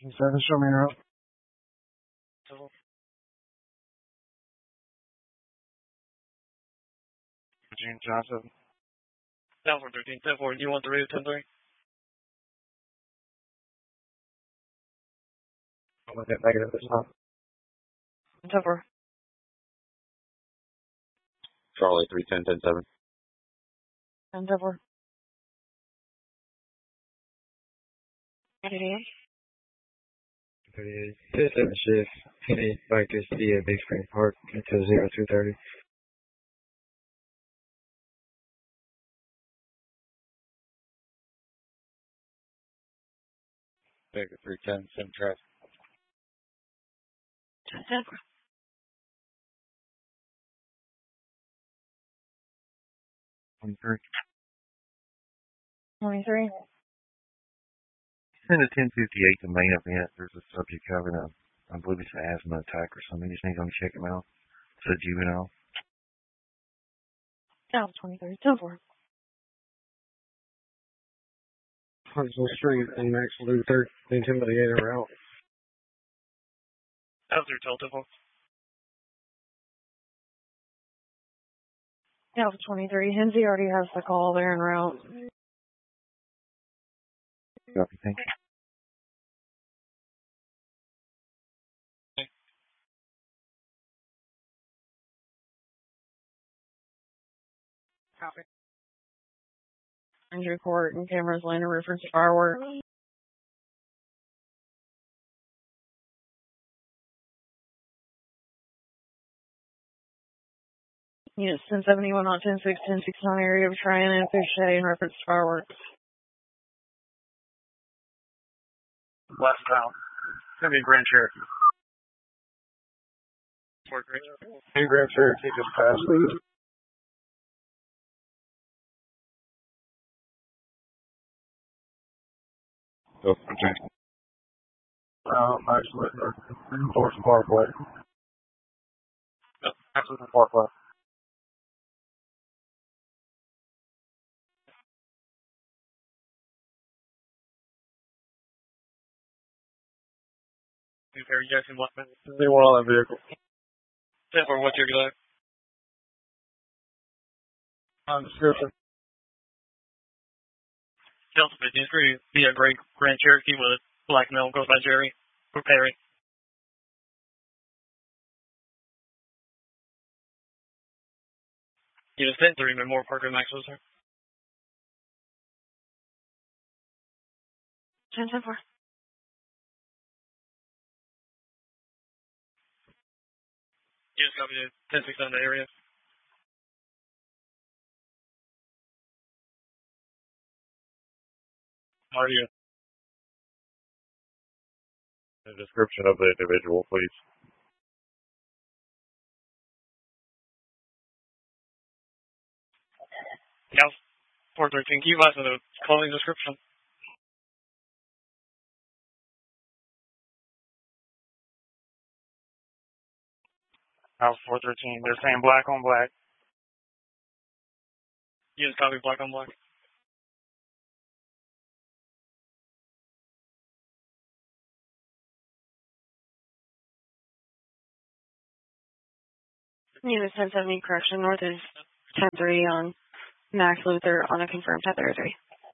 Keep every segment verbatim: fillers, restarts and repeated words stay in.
Seven, show me around. Gene Johnson. Down for thirteen, ten four. You want the radio ten three? I'm going to get negative this time. ten four. Charlie, three ten, ten seven. ten four. thirty-eight. thirty-eight. Fifth seven shift. Penny, Vicus, D at Big Spring Park until zero two thirty. Baker, three ten, same track. ten four. twenty-three. twenty-three. Send a ten fifty-eight to main event. There's a subject having a, I believe it's an asthma attack or something. You just need to go check him out. It's a juvenile. Down twenty-three, ten four. Huntsville Street and Max Luther, the Intimidator route. Down through ten four. Down twenty-three. Hinsey already has the call there en route. Copy, thank you. Copy. Injury court and cameras line of reference fireworks. Units ten seventy-one on ten six, ten six on area of Cheyenne and Fish in reference to fireworks. Westbound. It's going to be Grand Cherokee. Fort Grand Cherokee. Hey, Grand Cherokee just passed. Go for Jackson. Um, actually, Horse Parkway. Oh, Absolutely Parkway. Perry Jackson, Blackman. They want on that vehicle. ten four, what's your delay? On description. Delta fifteen-three, via Great Grand Cherokee with black male, goes by Jerry, or Perry. Unit ten three, Memorial Parker, Maxwell, sir. ten four. Unit copy to ten six on the area. How are you? A description of the individual, please. Yeah, four thirteen, can you pass the clothing description? House four thirteen. They're saying black on black. Unit copy, black on black. Unit ten seventy, correction, north is ten three on Max Luther on a confirmed ten thirty-three.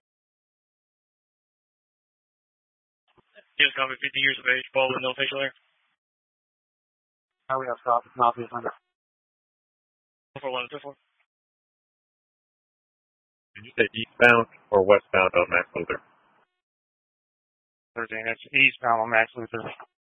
Unit copy, fifty years of age, bald with no facial hair. Now we have stop. It's not the offender. four one two four. Did you say eastbound or westbound on Max Luther? thirteen. It's eastbound on Max Luther.